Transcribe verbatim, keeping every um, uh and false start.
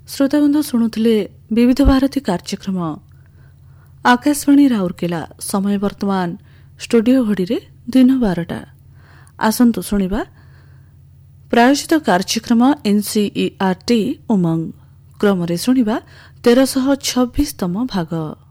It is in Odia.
ଶ୍ରୋତାବନ୍ଧୁ ଶୁଣୁଥିଲେ ବିବିଧ ଭାରତୀ କାର୍ଯ୍ୟକ୍ରମ ଆକାଶବାଣୀ ରାଉରକେଲା। ସମୟ ବର୍ତ୍ତମାନ ଷ୍ଟୁଡିଓ ଘଡ଼ିରେ ଦିନ ବାରଟା। ଆସନ୍ତୁ ଶୁଣିବା ପ୍ରାୟୋଜିତ କାର୍ଯ୍ୟକ୍ରମ ଏନ୍ସିଇଆରଟି ଉମଙ୍ଗ। କ୍ରମରେ ଶୁଣିବା ତେରଶହ ଛବିଶତମ ଭାଗ।